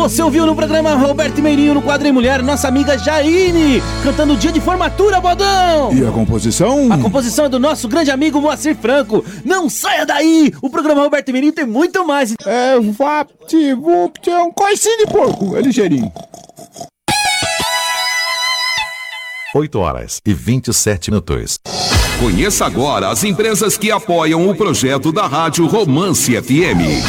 Você ouviu no programa Roberto Meirinho, no quadro Em Mulher, nossa amiga Jaine, cantando o Dia de Formatura, Bodão! E a composição? A composição é do nosso grande amigo Moacir Franco. Não saia daí! O programa Roberto Meirinho tem muito mais. É, vapt-vupt, é um coicinho de porco, é ligeirinho. 8h27. Conheça agora as empresas que apoiam o projeto da Rádio Romance FM.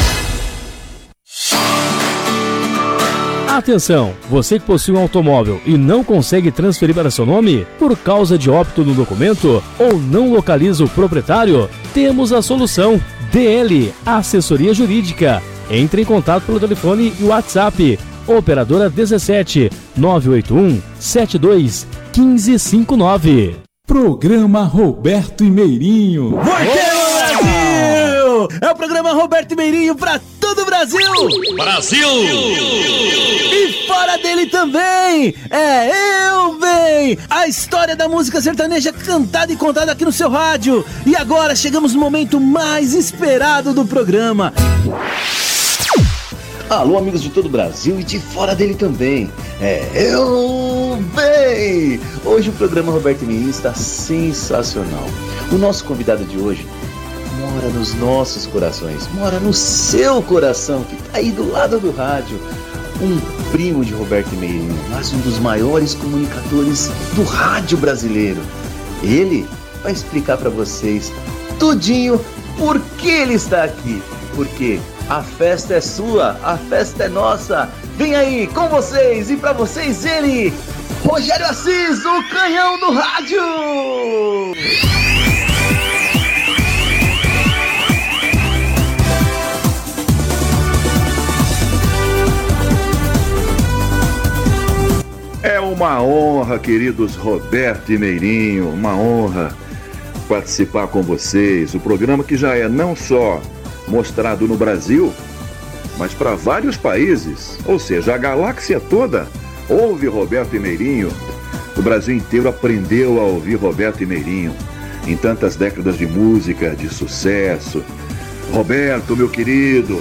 Atenção, você que possui um automóvel e não consegue transferir para seu nome por causa de óbito no documento ou não localiza o proprietário, temos a solução. DL Assessoria Jurídica. Entre em contato pelo telefone e WhatsApp. Operadora 17 981 72 1559. Programa Roberto e Meirinho. Brasil! É o programa Roberto e Meirinho pra todo o Brasil! Brasil! E fora dele também! É Eu Bem! A história da música sertaneja cantada e contada aqui no seu rádio. E agora chegamos no momento mais esperado do programa. Alô, amigos de todo o Brasil e de fora dele também. Eu Bem! Hoje o programa Roberto e Meirinho está sensacional. O nosso convidado de hoje mora nos nossos corações, mora no seu coração, que está aí do lado do rádio. Um primo de Roberto e Meirinho, mas um dos maiores comunicadores do rádio brasileiro. Ele vai explicar para vocês tudinho por que ele está aqui. Porque a festa é sua, a festa é nossa. Vem aí com vocês e para vocês ele, Rogério Assis, o canhão do rádio. É uma honra, queridos Roberto e Meirinho, uma honra participar com vocês. O programa que já é não só mostrado no Brasil, mas para vários países, ou seja, a galáxia toda ouve Roberto e Meirinho. O Brasil inteiro aprendeu a ouvir Roberto e Meirinho em tantas décadas de música, de sucesso. Roberto, meu querido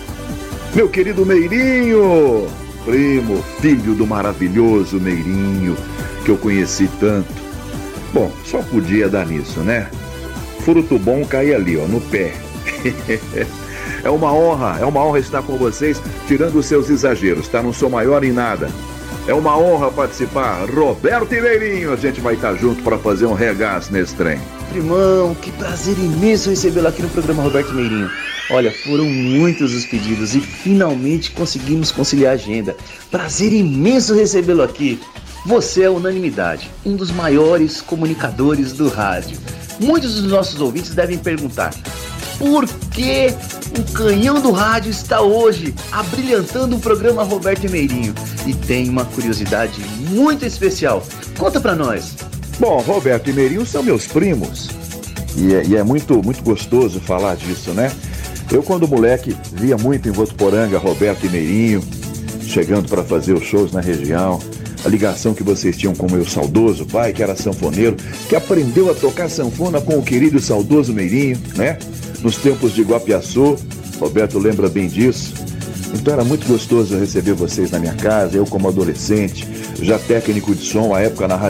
Meirinho, primo, filho do maravilhoso Meirinho, que eu conheci tanto. Bom, só podia dar nisso, né? Fruto bom cai ali, ó, no pé. É uma honra estar com vocês, tirando os seus exageros, tá? Não sou maior em nada. É uma honra participar. Roberto e Meirinho, a gente vai estar junto para fazer um regaço nesse trem. Primão, que prazer imenso recebê-lo aqui no programa Roberto e Meirinho. Olha, foram muitos os pedidos e finalmente conseguimos conciliar a agenda. Prazer imenso recebê-lo aqui. Você é unanimidade, um dos maiores comunicadores do rádio. Muitos dos nossos ouvintes devem perguntar: por que o canhão do rádio está hoje abrilhantando o programa Roberto e Meirinho? E tem uma curiosidade muito especial. Conta pra nós. Bom, Roberto e Meirinho são meus primos. E é muito gostoso falar disso, né? Eu, quando moleque, via muito em Votuporanga Roberto e Meirinho, chegando para fazer os shows na região. A ligação que vocês tinham com o meu saudoso pai, que era sanfoneiro, que aprendeu a tocar sanfona com o querido e saudoso Meirinho, né? Nos tempos de Guapiaçu, Roberto lembra bem disso. Então era muito gostoso receber vocês na minha casa, eu como adolescente, já técnico de som, à época na rádio